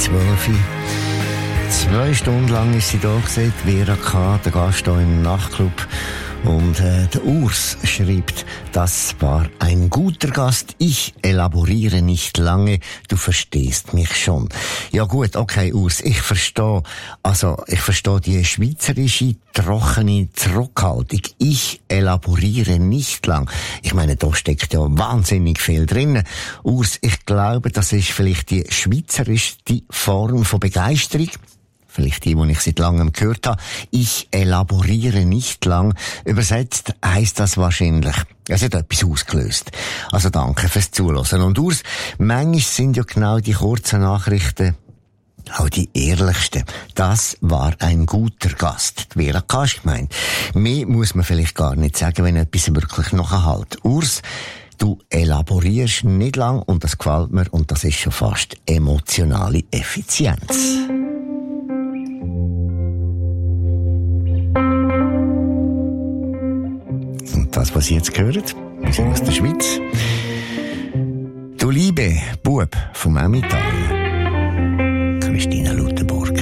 12 Uhr. 2 Stunden lang ist sie da gewesen, Vera K., der Gast hier im Nachtclub. Und der Urs schreibt, das war ein guter Gast. Ich elaboriere nicht lange, du verstehst mich schon. Ja gut, okay, Urs, ich verstehe. Also, ich verstehe die schweizerische, trockene Zurückhaltung. Ich elaboriere nicht lang. Ich meine, da steckt ja wahnsinnig viel drin. Urs, ich glaube, das ist vielleicht die schweizerischste Form von Begeisterung. Vielleicht die ich seit langem gehört habe. Ich elaboriere nicht lang. Übersetzt heisst das wahrscheinlich, es hat etwas ausgelöst. Also danke fürs Zuhören. Und Urs, manchmal sind ja genau die kurzen Nachrichten auch die ehrlichsten. Das war ein guter Gast. Die Vera K. ist gemeint. Mehr muss man vielleicht gar nicht sagen, wenn etwas wirklich nachhält. Urs, du elaborierst nicht lang und das gefällt mir und das ist schon fast emotionale Effizienz. Das, was Sie jetzt gehört, wir sind aus der Schweiz. Du liebe Bub vom Emmental, Christina Luttenburg.